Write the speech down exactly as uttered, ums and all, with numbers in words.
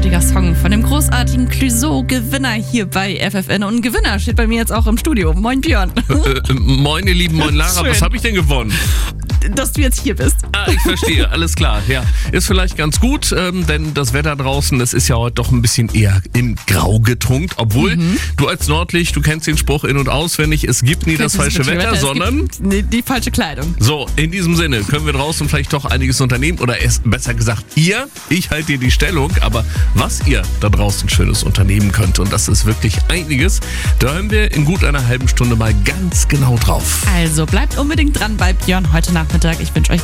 großartiger Song von dem großartigen Clouseau-Gewinner hier bei F F N. Und ein Gewinner steht bei mir jetzt auch im Studio. Moin Björn. Äh, moin ihr Lieben, moin Lara, Schön. Was habe ich denn gewonnen? Dass du jetzt hier bist. Ah, ich verstehe, alles klar. Ja, ist vielleicht ganz gut, ähm, denn das Wetter draußen, das ist ja heute doch ein bisschen eher im Grau getunkt. Obwohl, mhm. du als Nordlicht, du kennst den Spruch in- und auswendig, es gibt nie das falsche Wetter, Wetter sondern... Die, die falsche Kleidung. So, in diesem Sinne können wir draußen vielleicht doch einiges unternehmen oder erst besser gesagt ihr. Ich halte dir die Stellung, aber was ihr da draußen Schönes unternehmen könnt, und das ist wirklich einiges, da hören wir in gut einer halben Stunde mal ganz genau drauf. Also bleibt unbedingt dran bei Björn heute Nachmittag. Ich wünsche euch